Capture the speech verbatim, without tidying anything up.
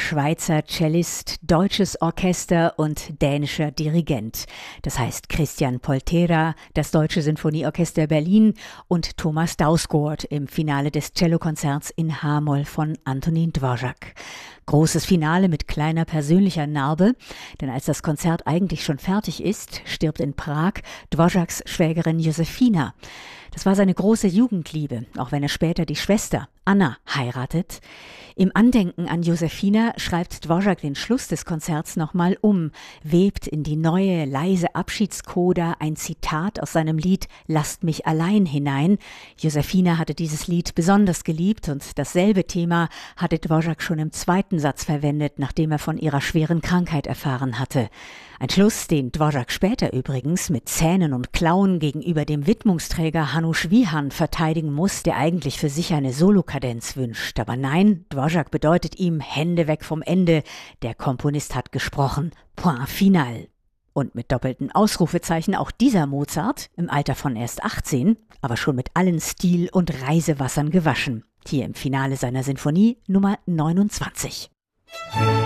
Schweizer Cellist, deutsches Orchester und dänischer Dirigent. Das heißt Christian Poltéra, das Deutsche Sinfonieorchester Berlin und Thomas Dausgaard im Finale des Cellokonzerts in H-Moll von Antonín Dvořák. Großes Finale mit kleiner persönlicher Narbe, denn als das Konzert eigentlich schon fertig ist, stirbt in Prag Dvořáks Schwägerin Josefina. Das war seine große Jugendliebe, auch wenn er später die Schwester Anna heiratet. Im Andenken an Josefina schreibt Dvořák den Schluss des Konzerts nochmal um, webt in die neue, leise Abschiedskoda ein Zitat aus seinem Lied »Lasst mich allein« hinein. Josefina hatte dieses Lied besonders geliebt und dasselbe Thema hatte Dvořák schon im zweiten Satz verwendet, nachdem er von ihrer schweren Krankheit erfahren hatte. Ein Schluss, den Dvořák später übrigens mit Zähnen und Klauen gegenüber dem Widmungsträger Hanuš Výhan verteidigen muss, der eigentlich für sich eine Solokadenz wünscht. Aber nein, Dvořák bedeutet ihm Hände weg vom Ende. Der Komponist hat gesprochen. Point final. Und mit doppelten Ausrufezeichen auch dieser Mozart, im Alter von erst achtzehn, aber schon mit allen Stil- und Reisewassern gewaschen. Hier im Finale seiner Sinfonie Nummer neunundzwanzig.